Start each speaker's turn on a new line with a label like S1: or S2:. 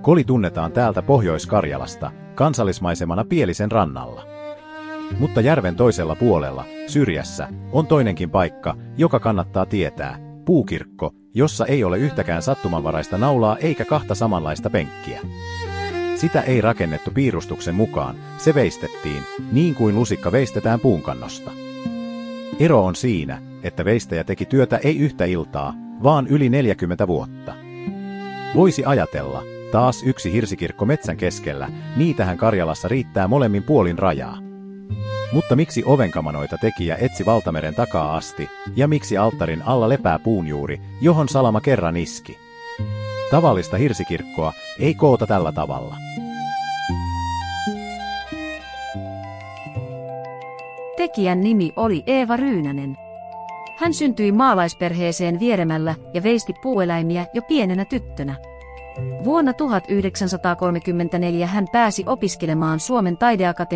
S1: Koli tunnetaan täältä Pohjois-Karjalasta kansallismaisemana Pielisen rannalla. Mutta järven toisella puolella, syrjässä, on toinenkin paikka, joka kannattaa tietää, puukirkko, jossa ei ole yhtäkään sattumanvaraista naulaa eikä kahta samanlaista penkkiä. Sitä ei rakennettu piirustuksen mukaan, se veistettiin, niin kuin lusikka veistetään puunkannosta. Ero on siinä, että veistäjä teki työtä ei yhtä iltaa, vaan yli 40 vuotta. Voisi ajatella, taas yksi hirsikirkko metsän keskellä, niitähän Karjalassa riittää molemmin puolin rajaa. Mutta miksi ovenkamanoita tekijä etsi valtameren takaa asti, ja miksi alttarin alla lepää puunjuuri, johon salama kerran iski? Tavallista hirsikirkkoa ei koota tällä tavalla.
S2: Tekijän nimi oli Eeva Ryynänen. Hän syntyi maalaisperheeseen Vieremällä ja veisti puueläimiä jo pienenä tyttönä. Vuonna 1934 hän pääsi opiskelemaan Suomen taideakatemiaan